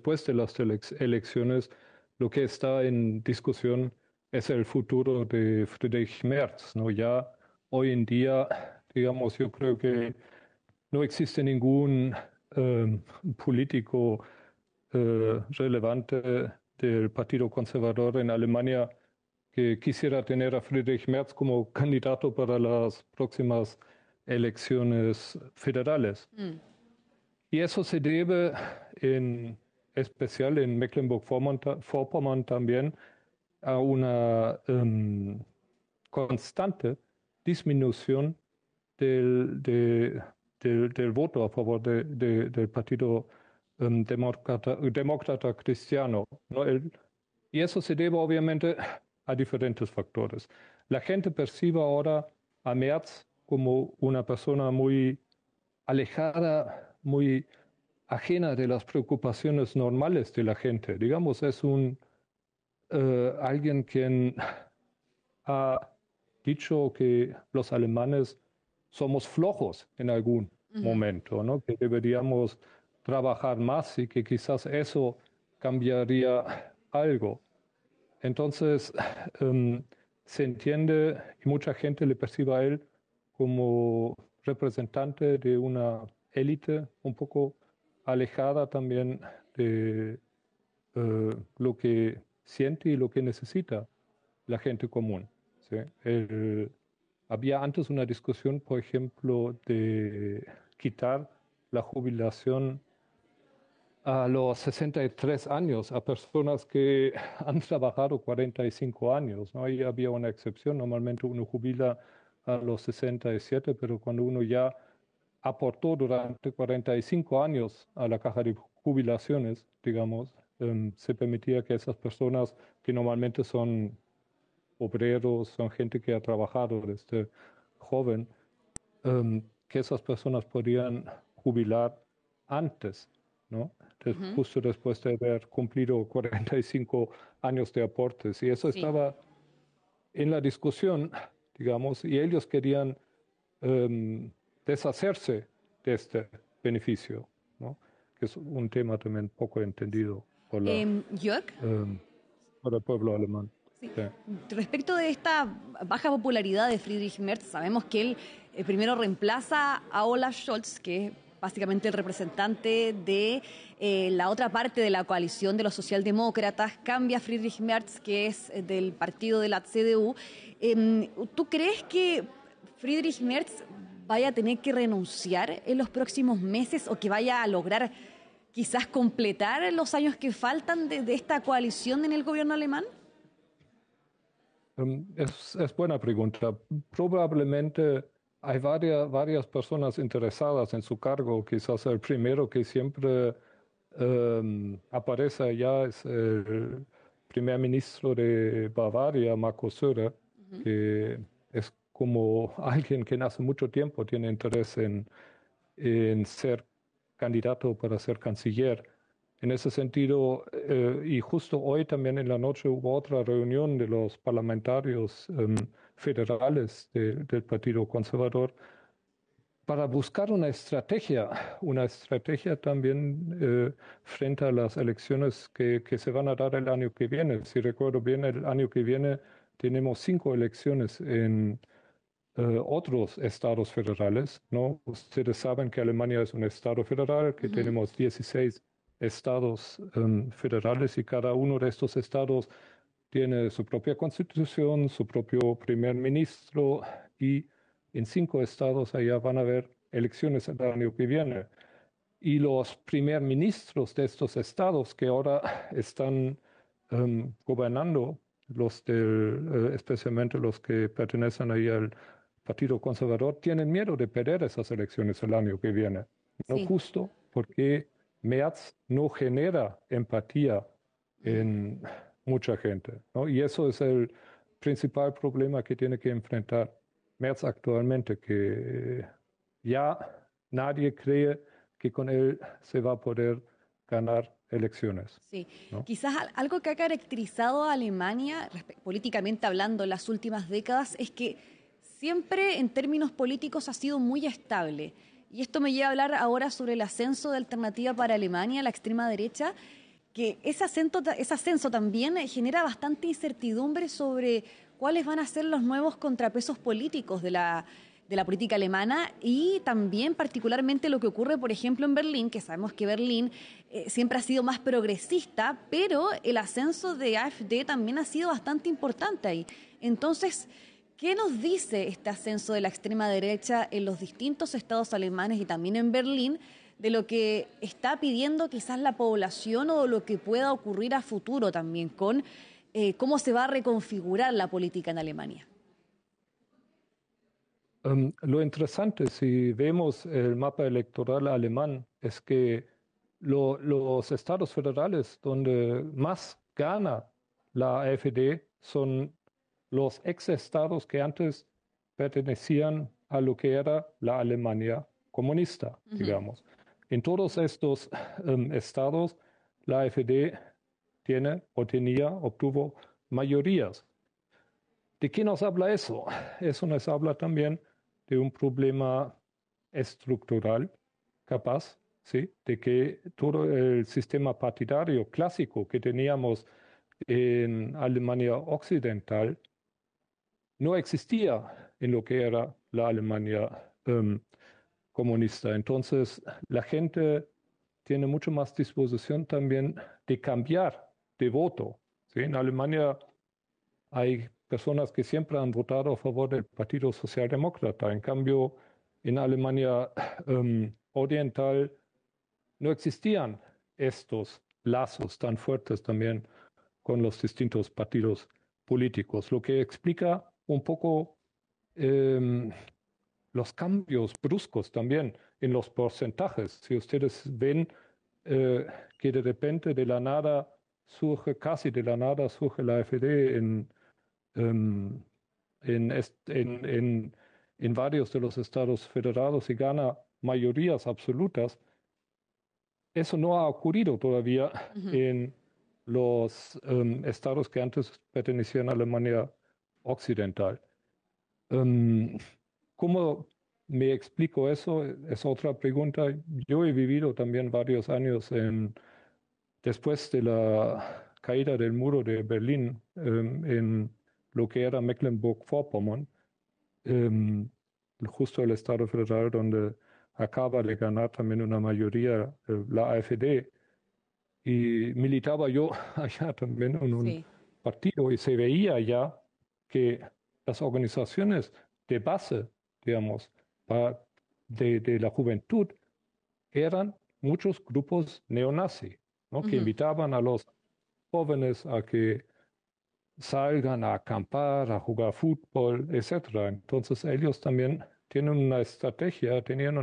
después de las elecciones, lo que está en discusión es el futuro de Friedrich Merz, ¿no? Ya hoy en día, digamos, yo creo que no existe ningún político relevante del Partido Conservador en Alemania que quisiera tener a Friedrich Merz como candidato para las próximas elecciones federales. Y eso se debe en especial en Mecklenburg-Vorpommern también a una constante disminución del, de- del voto a favor del Partido Demócrata Cristiano, ¿no? Y eso se debe obviamente a diferentes factores. La gente percibe ahora a Merz como una persona muy alejada, muy ajena de las preocupaciones normales de la gente. Digamos, es alguien quien ha dicho que los alemanes somos flojos en algún momento, ¿no? Que deberíamos trabajar más y que quizás eso cambiaría algo. Entonces, em, se entiende y mucha gente le percibe a él como representante de una élite un poco alejada también de lo que siente y lo que necesita la gente común. ¿Sí? Había antes una discusión, por ejemplo, de quitar la jubilación a los 63 años a personas que han trabajado 45 años, ¿no? Ahí había una excepción, normalmente uno jubila a los 67, pero cuando uno ya aportó durante 45 años a la caja de jubilaciones, digamos, se permitía que esas personas que normalmente son obreros, son gente que ha trabajado desde joven, que esas personas podían jubilar antes, ¿no? Ujú. Justo después de haber cumplido 45 años de aportes. Y eso Sí. estaba en la discusión, digamos, y ellos querían em, deshacerse de este beneficio, ¿no? Que es un tema también poco entendido Jörg, em, por el pueblo alemán. sí. Sí. Respecto de esta baja popularidad de Friedrich Merz, sabemos que él primero reemplaza a Olaf Scholz, que es básicamente el representante de la otra parte de la coalición de los socialdemócratas, cambia a Friedrich Merz, que es del partido de la CDU. ¿Tú crees que Friedrich Merz vaya a tener que renunciar en los próximos meses o que vaya a lograr quizás completar los años que faltan de esta coalición en el gobierno alemán? Es buena pregunta. Probablemente hay varias personas interesadas en su cargo. Quizás el primero que siempre aparece allá es el primer ministro de Bavaria, Markus Söder, que es como alguien que en hace mucho tiempo tiene interés en ser candidato para ser canciller. En ese sentido, y justo hoy también en la noche hubo otra reunión de los parlamentarios federales del Partido Conservador para buscar una estrategia también frente a las elecciones que se van a dar el año que viene. Si recuerdo bien, el año que viene tenemos 5 elecciones en otros estados federales, ¿no? Ustedes saben que Alemania es un estado federal, que Ujú. tenemos 16 estados federales y cada uno de estos estados tiene su propia constitución, su propio primer ministro y en 5 estados allá van a haber elecciones el año que viene. Y los primer ministros de estos estados que ahora están gobernando, especialmente los que pertenecen ahí al Partido Conservador, tienen miedo de perder esas elecciones el año que viene. No Sí. justo porque Merz no genera empatía en mucha gente, ¿no? Y eso es el principal problema que tiene que enfrentar Merz actualmente, que ya nadie cree que con él se va a poder ganar elecciones, Sí, ¿no? quizás algo que ha caracterizado a Alemania, políticamente hablando, en las últimas décadas, es que siempre en términos políticos ha sido muy estable. Y esto me lleva a hablar ahora sobre el ascenso de Alternativa para Alemania, la extrema derecha, que ese ascenso también genera bastante incertidumbre sobre cuáles van a ser los nuevos contrapesos políticos de la política alemana y también particularmente lo que ocurre, por ejemplo, en Berlín, que sabemos que Berlín siempre ha sido más progresista, pero el ascenso de AfD también ha sido bastante importante ahí. Entonces, ¿qué nos dice este ascenso de la extrema derecha en los distintos estados alemanes y también en Berlín de lo que está pidiendo quizás la población o lo que pueda ocurrir a futuro también con cómo se va a reconfigurar la política en Alemania? Lo interesante, si vemos el mapa electoral alemán, es que los estados federales donde más gana la AfD son los ex-estados que antes pertenecían a lo que era la Alemania comunista, digamos. En todos estos estados, la AfD obtuvo mayorías. ¿De qué nos habla eso? Eso nos habla también de un problema estructural, capaz, ¿sí? De que todo el sistema partidario clásico que teníamos en Alemania Occidental no existía en lo que era la Alemania comunista. Entonces, la gente tiene mucho más disposición también de cambiar de voto, ¿sí? En Alemania hay personas que siempre han votado a favor del Partido Socialdemócrata. En cambio, en Alemania Oriental no existían estos lazos tan fuertes también con los distintos partidos políticos, lo que explica un poco los cambios bruscos también en los porcentajes. Si ustedes ven que de repente casi de la nada surge la AfD en, en varios de los estados federados y gana mayorías absolutas. Eso no ha ocurrido todavía en los estados que antes pertenecían a Alemania Occidental. ¿Cómo me explico eso? Es otra pregunta. Yo he vivido también varios años después de la caída del muro de Berlín en lo que era Mecklenburg-Vorpommern, justo el estado federal donde acaba de ganar también una mayoría la AfD. Y militaba yo allá también en un partido y se veía ya que las organizaciones de base, digamos, de la juventud eran muchos grupos neonazi, ¿no? Que invitaban a los jóvenes a que salgan a acampar, a jugar fútbol, etcétera. Entonces ellos también tenían una estrategia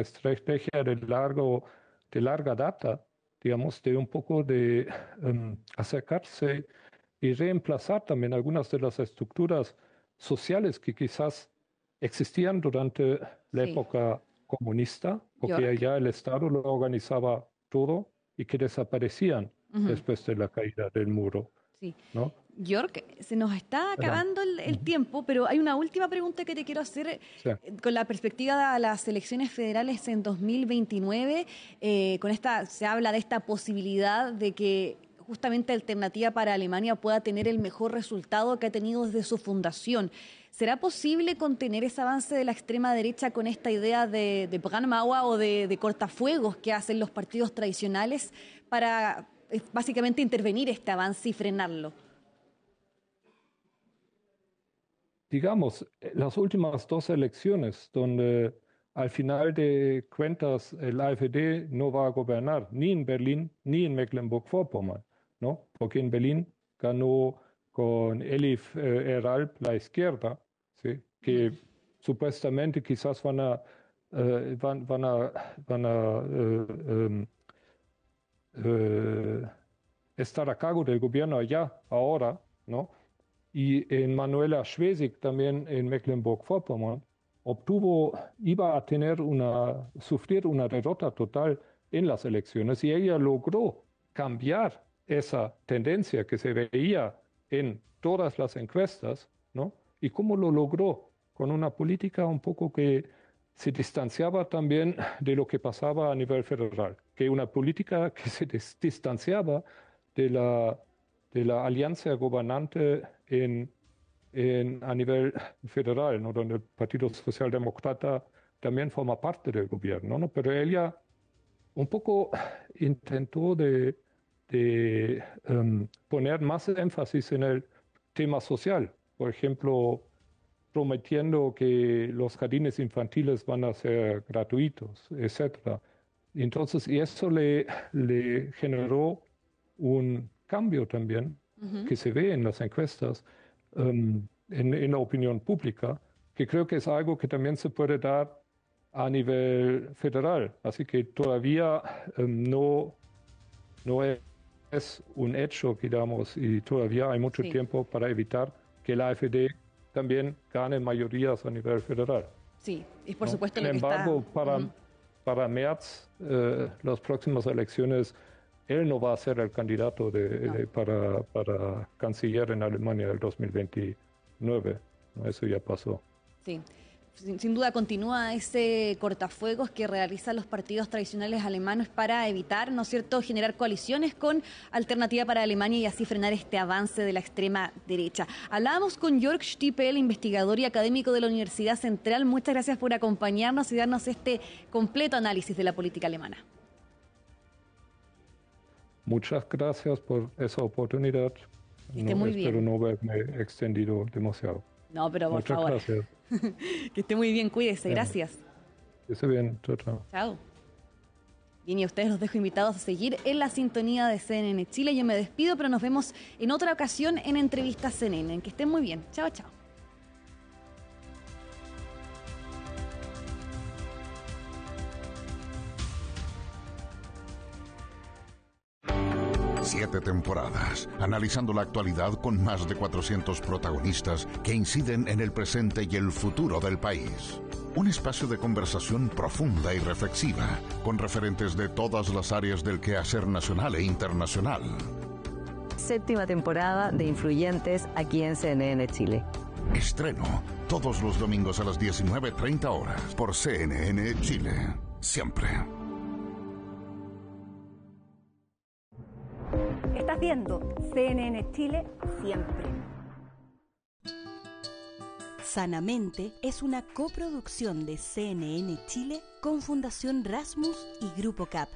de larga data, digamos, de un poco de acercarse y reemplazar también algunas de las estructuras sociales que quizás existían durante la época comunista, porque allá el Estado lo organizaba todo y que desaparecían después de la caída del muro. Sí. ¿No? York, se nos está acabando el tiempo, pero hay una última pregunta que te quiero hacer con la perspectiva de las elecciones federales en 2029. Se habla de esta posibilidad de que justamente Alternativa para Alemania pueda tener el mejor resultado que ha tenido desde su fundación. ¿Será posible contener ese avance de la extrema derecha con esta idea de Brandmauer o de cortafuegos que hacen los partidos tradicionales para básicamente intervenir este avance y frenarlo? Digamos, las últimas dos elecciones donde al final de cuentas el AfD no va a gobernar ni en Berlín ni en Mecklenburg-Vorpommern, ¿no? Porque en Berlín ganó con Elif Eralp la izquierda, ¿sí? Que supuestamente quizás van a estar a cargo del gobierno allá ahora, ¿no? Y en Manuela Schwesig, también en Mecklenburg-Vorpommern, iba a sufrir una derrota total en las elecciones y ella logró cambiar esa tendencia que se veía en todas las encuestas, ¿no? ¿Y cómo lo logró? Con una política un poco que se distanciaba también de lo que pasaba a nivel federal, que una política que se distanciaba de la alianza gobernante a nivel federal, ¿no? Donde el Partido Socialdemócrata también forma parte del gobierno, ¿no? Pero ella un poco intentó de poner más énfasis en el tema social. Por ejemplo, prometiendo que los jardines infantiles van a ser gratuitos, etcétera. Entonces, y eso le generó un cambio también que se ve en las encuestas, en la opinión pública, que creo que es algo que también se puede dar a nivel federal. Así que todavía no es un hecho, digamos, y todavía hay mucho tiempo para evitar que la AfD también gane mayorías a nivel federal. Sí, es por ¿no? supuesto Sin lo que embargo, está... para Merz, las próximas elecciones, él no va a ser el candidato para canciller en Alemania el 2029. ¿no? Eso ya pasó. Sí. Sin duda continúa ese cortafuegos que realizan los partidos tradicionales alemanes para evitar, ¿no es cierto?, generar coaliciones con Alternativa para Alemania y así frenar este avance de la extrema derecha. Hablábamos con Jörg Stiepel, investigador y académico de la Universidad Central. Muchas gracias por acompañarnos y darnos este completo análisis de la política alemana. Muchas gracias por esa oportunidad. Esté muy espero bien. no haberme extendido demasiado. No, pero por Muchas favor. gracias. Que esté muy bien, cuídese, gracias. Que esté bien, chao, chao. Chao. Bien, y a ustedes los dejo invitados a seguir en la sintonía de CNN Chile. Yo me despido, pero nos vemos en otra ocasión en Entrevistas CNN. Que estén muy bien. Chao, chao. Siete temporadas, analizando la actualidad con más de 400 protagonistas que inciden en el presente y el futuro del país. Un espacio de conversación profunda y reflexiva, con referentes de todas las áreas del quehacer nacional e internacional. Séptima temporada de Influyentes aquí en CNN Chile. Estreno todos los domingos a las 19:30 horas por CNN Chile. Siempre. Estás viendo CNN Chile siempre. Sanamente es una coproducción de CNN Chile con Fundación Rasmus y Grupo CAP.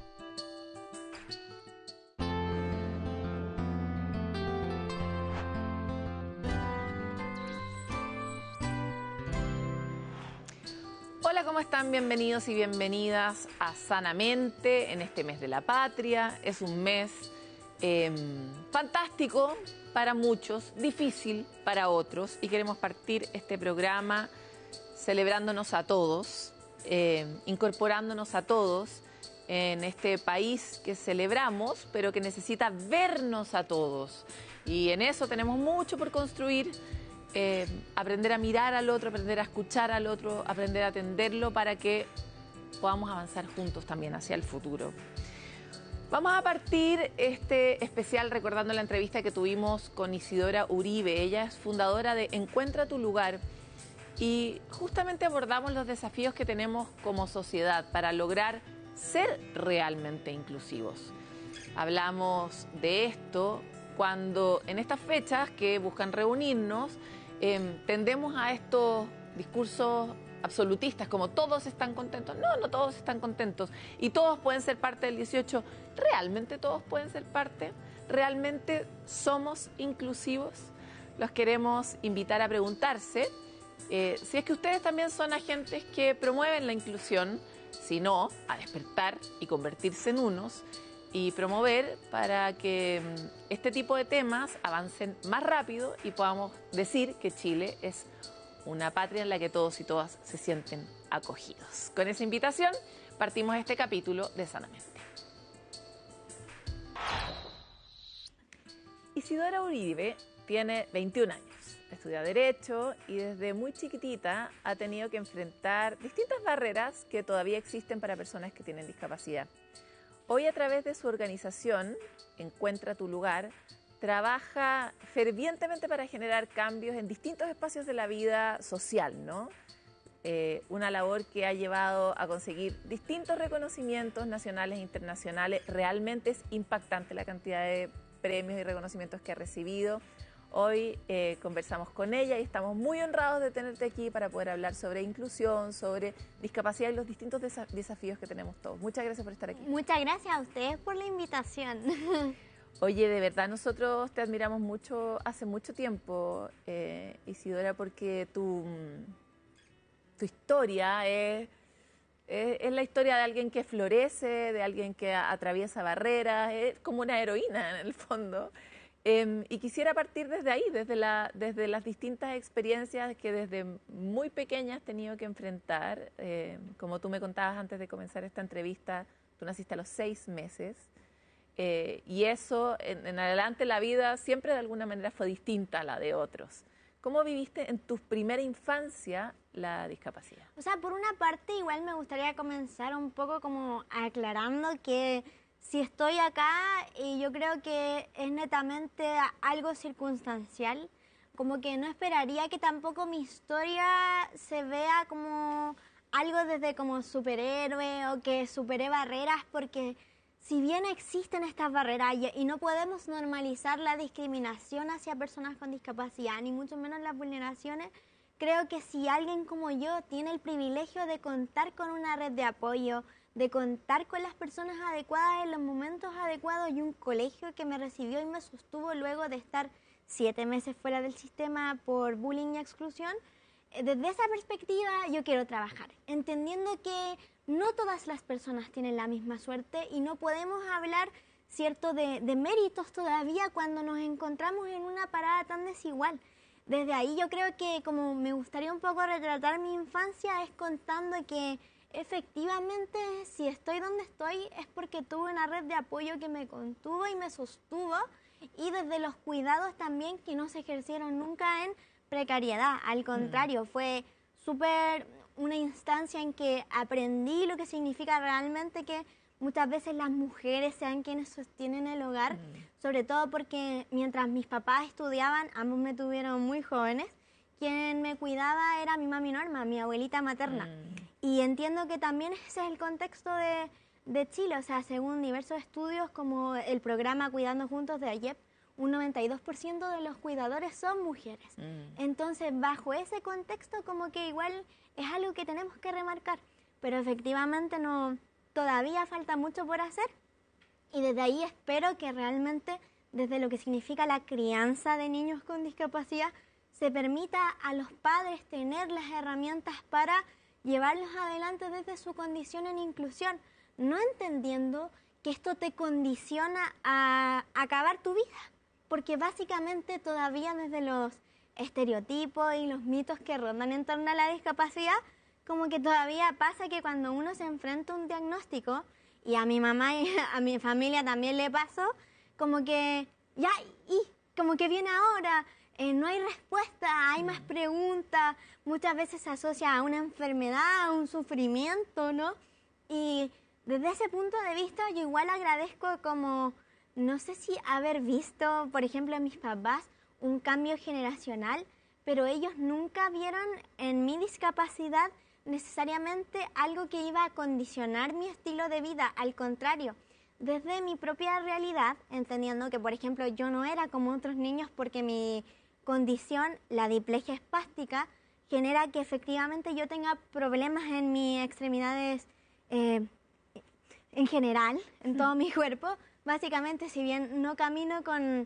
Hola, ¿cómo están? Bienvenidos y bienvenidas a Sanamente en este mes de la patria. Es un mes fantástico para muchos, difícil para otros, y queremos partir este programa celebrándonos a todos, incorporándonos a todos en este país que celebramos, pero que necesita vernos a todos. Y en eso tenemos mucho por construir, aprender a mirar al otro, aprender a escuchar al otro, aprender a atenderlo para que podamos avanzar juntos también hacia el futuro. Vamos a partir este especial recordando la entrevista que tuvimos con Isidora Uribe. Ella es fundadora de Encuentra tu lugar y justamente abordamos los desafíos que tenemos como sociedad para lograr ser realmente inclusivos. Hablamos de esto cuando en estas fechas que buscan reunirnos tendemos a estos discursos absolutistas, como todos están contentos. No, no todos están contentos. Y todos pueden ser parte del 18. ¿Realmente todos pueden ser parte? ¿Realmente somos inclusivos? Los queremos invitar a preguntarse si es que ustedes también son agentes que promueven la inclusión, si no, a despertar y convertirse en unos y promover para que este tipo de temas avancen más rápido y podamos decir que Chile es una patria en la que todos y todas se sienten acogidos. Con esa invitación partimos este capítulo de Sanamente. Isidora Uribe tiene 21 años, estudia Derecho y desde muy chiquitita ha tenido que enfrentar distintas barreras que todavía existen para personas que tienen discapacidad. Hoy, a través de su organización, Encuentra tu lugar, trabaja fervientemente para generar cambios en distintos espacios de la vida social, ¿no? Una labor que ha llevado a conseguir distintos reconocimientos nacionales e internacionales. Realmente es impactante la cantidad de premios y reconocimientos que ha recibido. Hoy conversamos con ella y estamos muy honrados de tenerte aquí para poder hablar sobre inclusión, sobre discapacidad y los distintos desafíos que tenemos todos. Muchas gracias por estar aquí. Muchas gracias a ustedes por la invitación. Oye, de verdad nosotros te admiramos mucho hace mucho tiempo, Isidora, porque tu historia es la historia de alguien que florece, de alguien que atraviesa barreras, es como una heroína en el fondo. Y quisiera partir desde ahí, desde las distintas experiencias que desde muy pequeña has tenido que enfrentar. Como tú me contabas antes de comenzar esta entrevista, tú naciste a los 6 meses. Y eso, en adelante, la vida siempre de alguna manera fue distinta a la de otros. ¿Cómo viviste en tu primera infancia la discapacidad? O sea, por una parte, igual me gustaría comenzar un poco como aclarando que si estoy acá, yo creo que es netamente algo circunstancial, como que no esperaría que tampoco mi historia se vea como algo desde como superhéroe o que supere barreras, porque si bien existen estas barreras y no podemos normalizar la discriminación hacia personas con discapacidad, ni mucho menos las vulneraciones, creo que si alguien como yo tiene el privilegio de contar con una red de apoyo, de contar con las personas adecuadas en los momentos adecuados y un colegio que me recibió y me sostuvo luego de estar 7 meses fuera del sistema por bullying y exclusión, desde esa perspectiva yo quiero trabajar, entendiendo que no todas las personas tienen la misma suerte y no podemos hablar, cierto, de méritos todavía cuando nos encontramos en una parada tan desigual. Desde ahí yo creo que como me gustaría un poco retratar mi infancia es contando que efectivamente, si estoy donde estoy es porque tuve una red de apoyo que me contuvo y me sostuvo, y desde los cuidados también que no se ejercieron nunca en precariedad. Al contrario, fue súper una instancia en que aprendí lo que significa realmente que muchas veces las mujeres sean quienes sostienen el hogar, sobre todo porque mientras mis papás estudiaban, ambos me tuvieron muy jóvenes, quien me cuidaba era mi mami Norma, mi abuelita materna. Y entiendo que también ese es el contexto de Chile, o sea, según diversos estudios como el programa Cuidando Juntos de AYEP, un 92% de los cuidadores son mujeres. Entonces, bajo ese contexto, como que igual es algo que tenemos que remarcar, pero efectivamente todavía falta mucho por hacer, y desde ahí espero que realmente, desde lo que significa la crianza de niños con discapacidad, se permita a los padres tener las herramientas para llevarlos adelante desde su condición en inclusión, no entendiendo que esto te condiciona a acabar tu vida, porque básicamente todavía desde los estereotipos y los mitos que rondan en torno a la discapacidad, como que todavía pasa que cuando uno se enfrenta a un diagnóstico, y a mi mamá y a mi familia también le pasó, como que ya, y como que viene ahora, no hay respuesta, hay más preguntas, muchas veces se asocia a una enfermedad, a un sufrimiento, ¿no? Y desde ese punto de vista yo igual agradezco como, no sé si haber visto, por ejemplo, en mis papás un cambio generacional, pero ellos nunca vieron en mi discapacidad necesariamente algo que iba a condicionar mi estilo de vida, al contrario, desde mi propia realidad, entendiendo que, por ejemplo, yo no era como otros niños porque mi condición, la diplegia espástica, genera que efectivamente yo tenga problemas en mis extremidades en general, en todo mi cuerpo. Básicamente, si bien no camino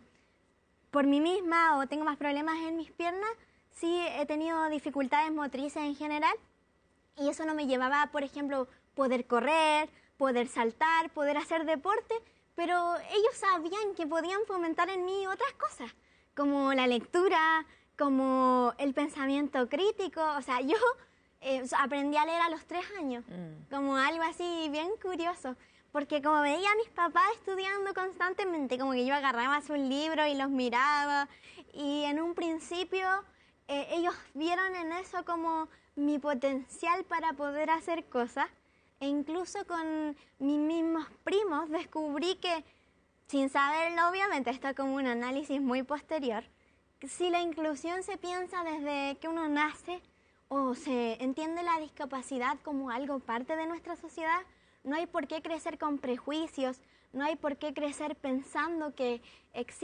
por mí misma o tengo más problemas en mis piernas, sí he tenido dificultades motrices en general, y eso no me llevaba, por ejemplo, poder correr, poder saltar, poder hacer deporte, pero ellos sabían que podían fomentar en mí otras cosas, como la lectura, como el pensamiento crítico. O sea, yo aprendí a leer a los 3 años, como algo así bien curioso, porque como veía a mis papás estudiando constantemente, como que yo agarraba sus libros y los miraba, y en un principio ellos vieron en eso como mi potencial para poder hacer cosas, e incluso con mis mismos primos descubrí que, sin saberlo obviamente, esto es como un análisis muy posterior, si la inclusión se piensa desde que uno nace o se entiende la discapacidad como algo parte de nuestra sociedad, no hay por qué crecer con prejuicios, no hay por qué crecer pensando que existe